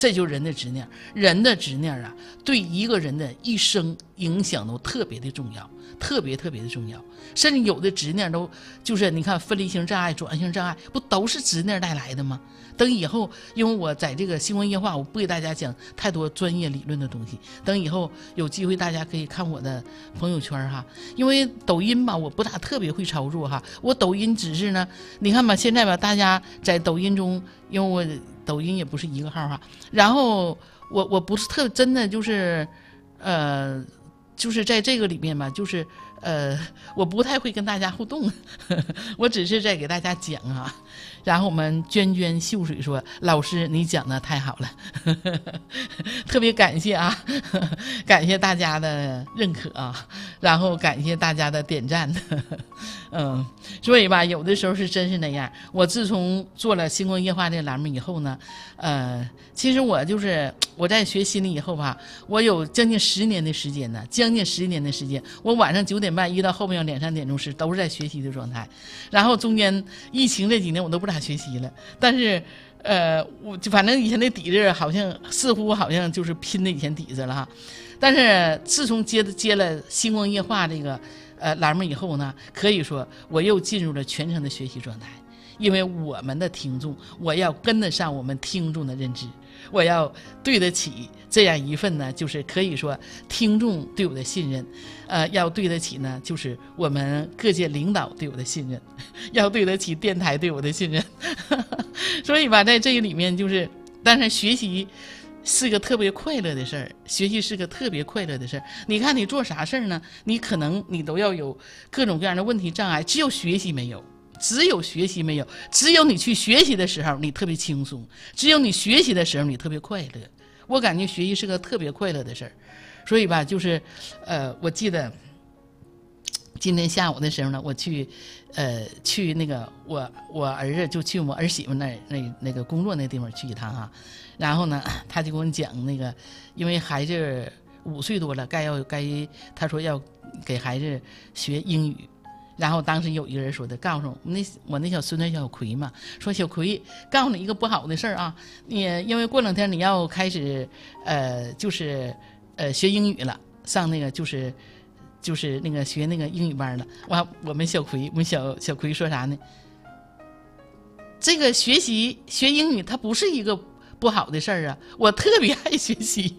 这就是人的执念。人的执念啊，对一个人的一生影响都特别的重要，特别的重要。甚至有的执念都就是你看分离性障碍、转性障碍，不都是执念带来的吗？等以后，因为我在这个星光夜话，我不给大家讲太多专业理论的东西。等以后有机会，大家可以看我的朋友圈哈。因为抖音吧，我不大特别会操作哈。我抖音只是呢，你看吧，现在吧，大家在抖音中，因为我抖音也不是一个号哈。然后我不是特真的就是就是在这个里面吧，就是我不太会跟大家互动，我只是在给大家讲啊。然后我们涓涓秀水说：“老师，你讲的太好了，特别感谢啊，感谢大家的认可啊，然后感谢大家的点赞，所以吧，有的时候是真是那样。我自从做了星光夜话这个栏目以后呢，其实我就是我在学心理以后吧，我有将近10年的时间呢，我晚上9点半一到后面2、3点钟时都是在学习的状态，然后中间疫情这几年我都不咋学习了，但是我就反正以前的底子似乎好像就是拼的以前底子了哈，但是自从接了星光夜话这个栏目以后呢，可以说我又进入了全程的学习状态，因为我们的听众，我要跟得上我们听众的认知，我要对得起这样一份呢，就是可以说听众对我的信任，要对得起呢，就是我们各界领导对我的信任，要对得起电台对我的信任，所以吧，在这个里面就是，但是学习是个特别快乐的事儿，学习是个特别快乐的事儿。你看你做啥事儿呢？你可能你都要有各种各样的问题障碍，只有学习没有。只有你去学习的时候你特别轻松，只有你学习的时候你特别快乐。我感觉学习是个特别快乐的事儿，所以吧，就是我记得今天下午的时候呢，我去那个我儿子就去我儿媳妇那个工作那地方去一趟哈，然后呢他就给我讲那个，因为孩子5岁多了，他说要给孩子学英语。然后当时有一个人说的，告诉我那小孙子小葵嘛，说小葵，告诉你一个不好的事儿啊，你因为过2天你要开始就是学英语了，上那个就是那个学那个英语班了。我们小葵说啥呢？这个学英语它不是一个不好的事儿啊，我特别爱学习。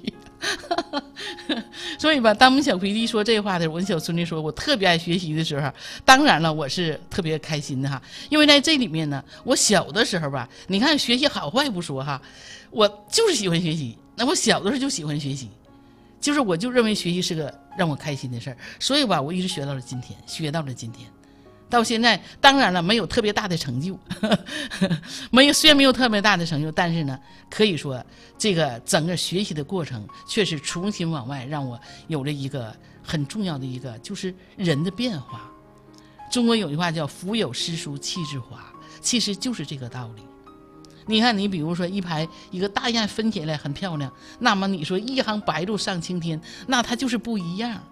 所以吧，当我们小葵一说这话的时候，我小孙女说我特别爱学习的时候，当然了，我是特别开心的哈。因为在这里面呢，我小的时候吧，你看学习好坏不说哈，我就是喜欢学习。那我小的时候就喜欢学习，就是我就认为学习是个让我开心的事儿，所以吧，我一直学到了今天。到现在当然了没有特别大的成就，虽然没有特别大的成就，但是呢可以说这个整个学习的过程确实重新往外让我有了一个很重要的一个就是人的变化。中国有句话叫腹有诗书气自华，其实就是这个道理。你看你比如说一个大雁飞起来很漂亮，那么你说一行白鹭上青天，那它就是不一样，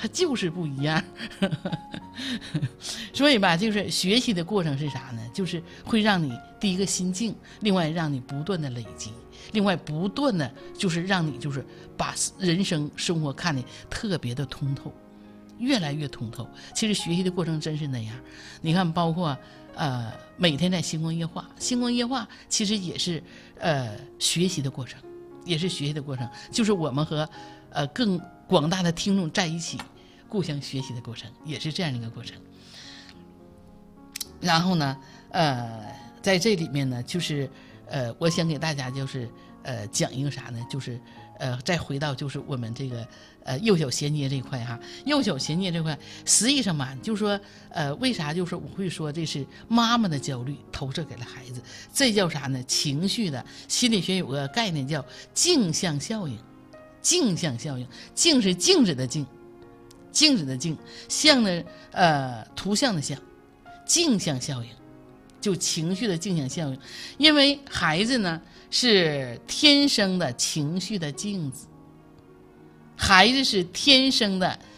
所以吧，就是学习的过程是啥呢？就是会让你第一个心境，另外让你不断的累积，另外不断的就是让你就是把人生生活看得特别的通透，越来越通透。其实学习的过程真是那样，你看包括每天在星光夜话其实也是学习的过程，就是我们和更广大的听众在一起互相学习的过程，也是这样的一个过程。然后呢在这里面呢，就是我想给大家就是讲一个啥呢，就是再回到就是我们这个幼小衔接这一块哈，幼小衔接这块实际上嘛，就是说为啥就是我会说这是妈妈的焦虑投射给了孩子，这叫啥呢？情绪的心理学有个概念叫镜像效应。镜是镜子的镜，像呢图像的像，镜像效应就情绪的镜像效应。因为孩子呢是天生的情绪的镜子，孩子是天生的